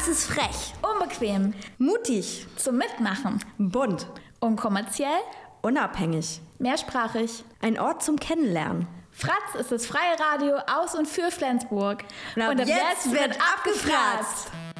Fratz ist frech, Unbequem, mutig, zum Mitmachen, bunt, unkommerziell, unabhängig, mehrsprachig. ein Ort zum Kennenlernen. Fratz ist das freie Radio aus und für Flensburg. Und ab jetzt wird abgefratzt!